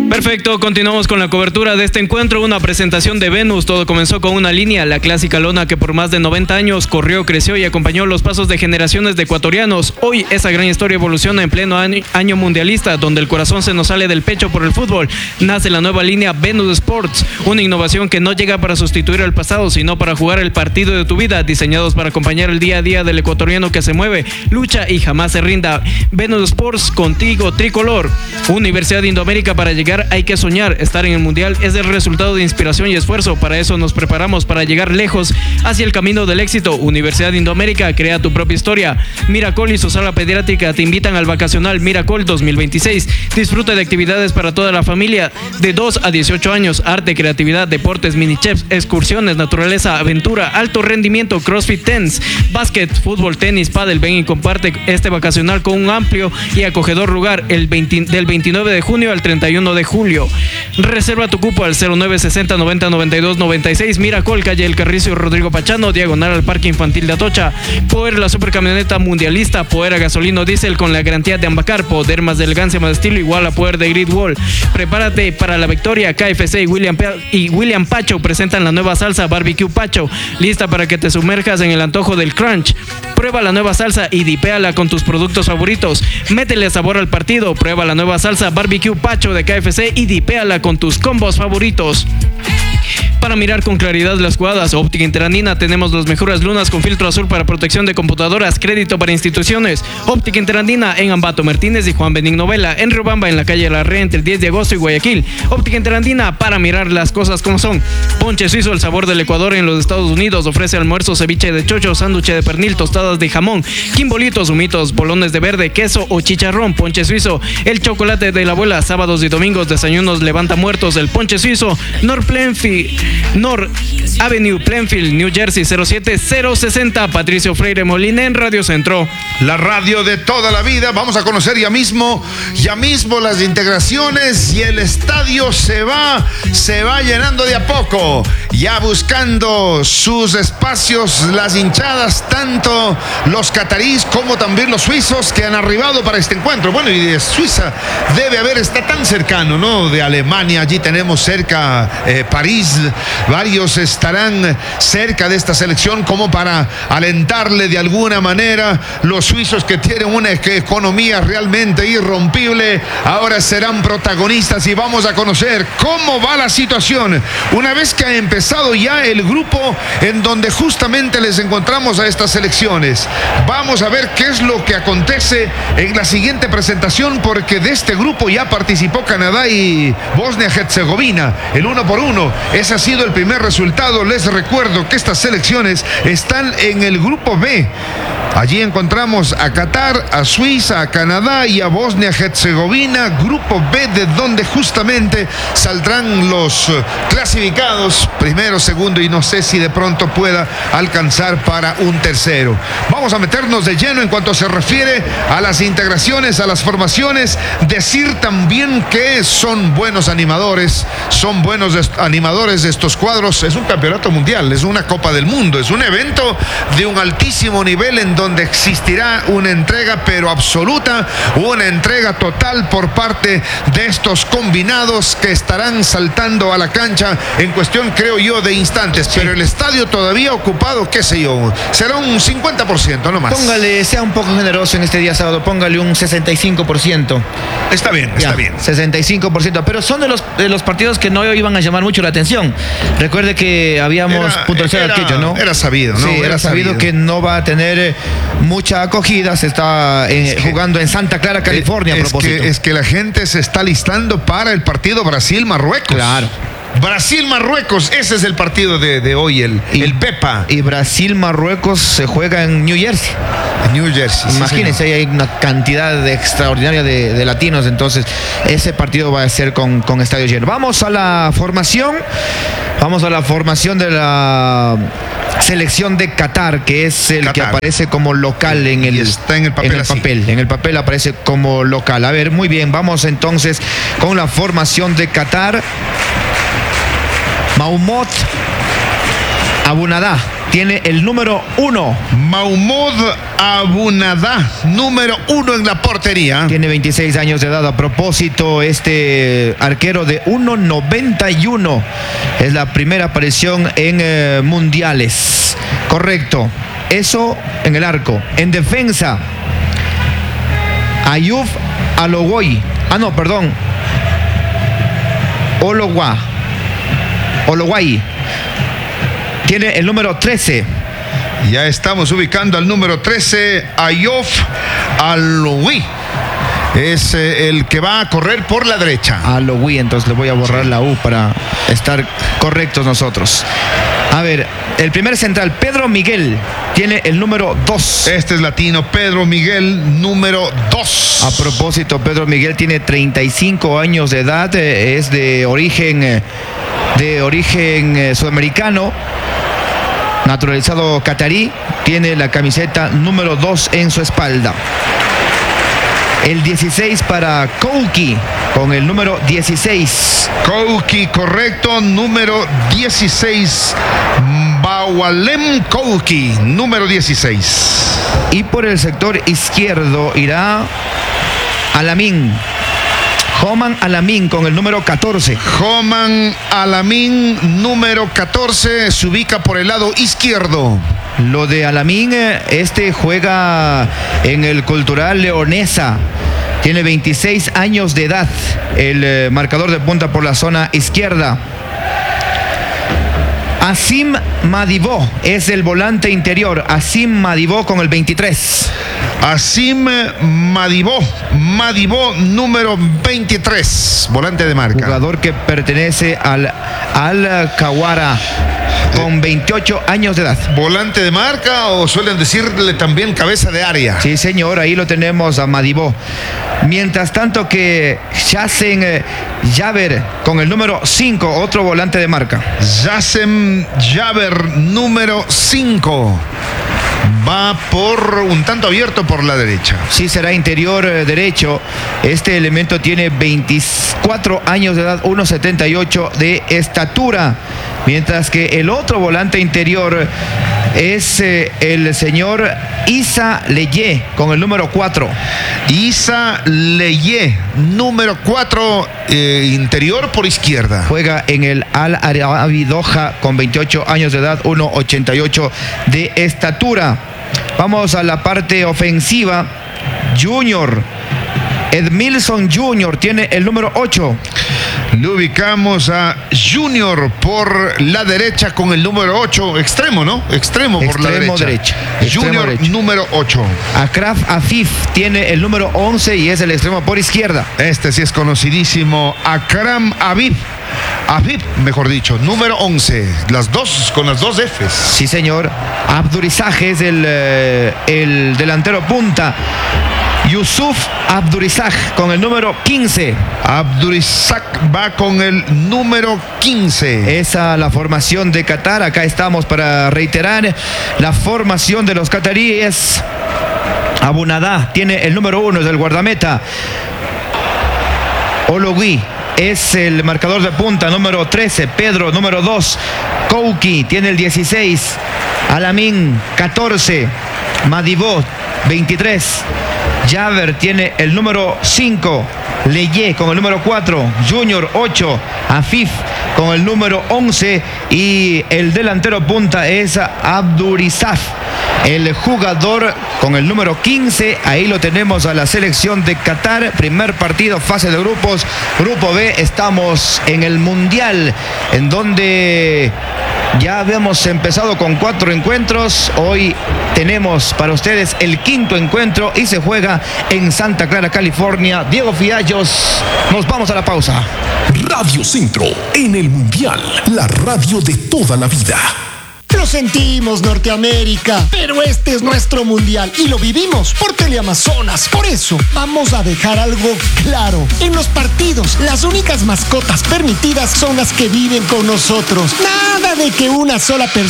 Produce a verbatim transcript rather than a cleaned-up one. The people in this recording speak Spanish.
Perfecto, continuamos con la cobertura de este encuentro, una presentación de Venus. Todo comenzó con una línea, la clásica lona que por más de noventa años corrió, creció y acompañó los pasos de generaciones de ecuatorianos. Hoy esa gran historia evoluciona en pleno año, año mundialista, donde el corazón se nos sale del pecho por el fútbol. Nace la nueva línea Venus Sports, una innovación que no llega para sustituir al pasado, sino para jugar el partido de tu vida, diseñados para acompañar el día a día del ecuatoriano que se mueve, lucha y jamás se rinda. Venus Sports, contigo tricolor. Universidad de Indoamérica, para llegar hay que soñar. Estar en el mundial es el resultado de inspiración y esfuerzo. Para eso nos preparamos, para llegar lejos hacia el camino del éxito. Universidad de Indoamérica, crea tu propia historia. Miracol y su sala pediátrica te invitan al vacacional Miracol dos mil veintiséis. Disfruta de actividades para toda la familia de dos a dieciocho años. Arte, creatividad, deportes, mini chefs, excursiones, naturaleza, aventura, alto rendimiento, crossfit, tennis, básquet, fútbol, tenis, pádel. Ven y comparte este vacacional con un amplio y acogedor lugar el veinte, del veintinueve de junio al treinta y uno de julio. Reserva tu cupo al cero nueve sesenta noventa noventa y dos noventa y seis. Miracol, calle El Carrizo, Rodrigo Pachano, diagonal al Parque Infantil de Atocha. Poder, la supercamioneta mundialista. Poder a gasolino diésel con la garantía de Ambacar. Poder, más de elegancia, más de estilo, igual a poder de Grid Wall. Prepárate para la victoria. K F C y William, y William Pacho presentan la nueva salsa Barbecue Pacho, lista para que te sumerjas en el antojo del crunch. Prueba la nueva salsa y dipéala con tus productos favoritos. Métele sabor al partido. Prueba la nueva salsa Barbecue Pacho de K F C y dipéala con tus combos favoritos. Para mirar con claridad las jugadas, Óptica Interandina, tenemos las mejores lunas con filtro azul para protección de computadoras, crédito para instituciones. Óptica Interandina en Ambato Martínez y Juan Benín Novela, en Riobamba, en la calle La Red, entre el diez de agosto y Guayaquil. Óptica Interandina, para mirar las cosas como son. Ponche Suizo, el sabor del Ecuador en los Estados Unidos, ofrece almuerzo, ceviche de chocho, sándwich de pernil, tostadas de jamón, quimbolitos, humitos, bolones de verde, queso o chicharrón. Ponche Suizo, el chocolate de la abuela, sábados y domingos, desayunos levanta muertos. El Ponche Suizo, North Plainfield, North Avenue, Plainfield, New Jersey, cero siete cero sesenta. Patricio Freire Molina en Radio Centro. La radio de toda la vida. Vamos a conocer ya mismo, ya mismo las integraciones, y el estadio se va, se va llenando de a poco, ya buscando sus espacios, las hinchadas, tanto los catarís como también los suizos que han arribado para este encuentro. Bueno, y de Suiza debe haber, está tan cercano, ¿no? De Alemania, allí tenemos cerca eh, París. Varios estarán cerca de esta selección como para alentarle de alguna manera. Los suizos, que tienen una economía realmente irrompible, ahora serán protagonistas, y vamos a conocer cómo va la situación una vez que ha empezado ya el grupo en donde justamente les encontramos a estas selecciones. Vamos a ver qué es lo que acontece en la siguiente presentación, porque de este grupo ya participó Canadá y Bosnia-Herzegovina, el uno por uno. Ese ha sido el primer resultado. Les recuerdo que estas selecciones están en el grupo B. Allí encontramos a Qatar, a Suiza, a Canadá y a Bosnia-Herzegovina, grupo B, de donde justamente saldrán los clasificados, primero, segundo, y no sé si de pronto pueda alcanzar para un tercero. Vamos a meternos de lleno en cuanto se refiere a las integraciones, a las formaciones. Decir también que son buenos animadores, son buenos animadores de estos cuadros. Es un campeonato mundial, es una Copa del Mundo, es un evento de un altísimo nivel en donde existirá una entrega pero absoluta, una entrega total por parte de estos combinados que estarán saltando a la cancha en cuestión, creo yo, de instantes. Sí. Pero el estadio todavía ocupado, qué sé yo, será un cincuenta por ciento nomás. Póngale, sea un poco generoso en este día sábado, póngale un sesenta y cinco por ciento. Está bien, está ya, bien. sesenta y cinco por ciento, pero son de los, de los partidos que no iban a llamar mucho la atención. Recuerde que habíamos puntualizado aquello, ¿no? Era sabido, ¿no? Sí, era, era sabido, sabido que no va a tener mucha acogida. Se está eh, que, jugando en Santa Clara, California, es, a propósito. Que, es que la gente se está listando para el partido Brasil-Marruecos. Claro. Brasil-Marruecos, ese es el partido de, de hoy, el, y, el Pepa. Y Brasil-Marruecos se juega en New Jersey. New Jersey. Imagínense, sí, hay una cantidad de extraordinaria de, de latinos, entonces ese partido va a ser con, con estadio lleno. Vamos a la formación, vamos a la formación de la selección de Qatar, que es el Qatar, que aparece como local en el, está en el papel. En el papel, en el papel aparece como local. A ver, muy bien, vamos entonces con la formación de Qatar. Mahmoud Abunadá tiene el número uno. Mahmoud Abunadá, número uno en la portería. Tiene veintiséis años de edad. A propósito, este arquero de uno noventa y uno es la primera aparición en eh, mundiales. Correcto. Eso en el arco. En defensa, Ayub Olowoy. Ah, no, perdón. Ologua. Ologuay. Tiene el número trece. Ya estamos ubicando al número trece, Ayub Olowoy. Es eh, el que va a correr por la derecha. Olowoy, entonces le voy a borrar la U para estar correctos nosotros. A ver, el primer central, Pedro Miguel, tiene el número dos. Este es latino, Pedro Miguel, número dos. A propósito, Pedro Miguel tiene treinta y cinco años de edad, eh, es de origen, eh, de origen eh, sudamericano, naturalizado catarí, tiene la camiseta número dos en su espalda. El dieciséis para Kouki, con el número dieciséis. Kouki, correcto, número dieciséis. Bawalem Kouki, número dieciséis. Y por el sector izquierdo irá Alamín. Homan Alamín con el número catorce. Homan Alamín, número catorce, se ubica por el lado izquierdo. Lo de Alamín, este juega en el Cultural Leonesa. Tiene veintiséis años de edad. El eh, marcador de punta por la zona izquierda. Asim Madibó es el volante interior. Asim Madibó con el veintitrés. Asim Madibó, Madibó número veintitrés, volante de marca. Jugador que pertenece al Al Kawara con veintiocho años de edad. ¿Volante de marca o suelen decirle también cabeza de área? Sí, señor, ahí lo tenemos a Madibó. Mientras tanto que Yassen eh, Jaber con el número cinco, otro volante de marca. Yassen Jaber, número cinco. Va por un tanto abierto por la derecha. Sí, será interior eh, derecho. Este elemento tiene veinticuatro años de edad, uno setenta y ocho de estatura. Mientras que el otro volante interior es eh, el señor Isa Leye con el número cuatro. Isa Leye, número cuatro, eh, interior por izquierda. Juega en el Al Arabi Doha con veintiocho años de edad, uno ochenta y ocho de estatura. Vamos a la parte ofensiva. Junior, Edmilson Junior tiene el número ocho. Lo ubicamos a Junior por la derecha con el número ocho, extremo, ¿no? Extremo, Extremo por la derecha. derecha. Extremo Junior derecho. número ocho. Akraf Afif tiene el número once y es el extremo por izquierda. Este sí es conocidísimo, Akram Aviv. Aviv, mejor dicho, número once. Las dos, con las dos Fs. Sí, señor. Abdurizaj es el, eh, el delantero punta. Yusuf Abdurizaj con el número quince. Abdurizaj va con el número quince. Esa la formación de Qatar. Acá estamos para reiterar la formación de los cataríes. Abunadá tiene el número uno, es el guardameta. Olowoy es el marcador de punta, número trece. Pedro, número dos. Kouki tiene el dieciséis. Alamín, catorce. Madibó, veintitrés. Jaber tiene el número cinco. Leye con el número cuatro. Junior, ocho. Afif con el número once. Y el delantero punta es Abdurizaj, el jugador con el número quince. Ahí lo tenemos a la selección de Qatar. Primer partido, fase de grupos. Grupo B, estamos en el Mundial, en donde ya habíamos empezado con cuatro encuentros. Hoy tenemos para ustedes el quinto encuentro y se juega en Santa Clara, California. Diego Fiallos, nos vamos a la pausa. Radio Centro, en el Mundial, la radio de toda la vida. Lo sentimos, Norteamérica, pero este es nuestro mundial y lo vivimos por Teleamazonas. Por eso, vamos a dejar algo claro. En los partidos, las únicas mascotas permitidas son las que viven con nosotros. Nada de que una sola persona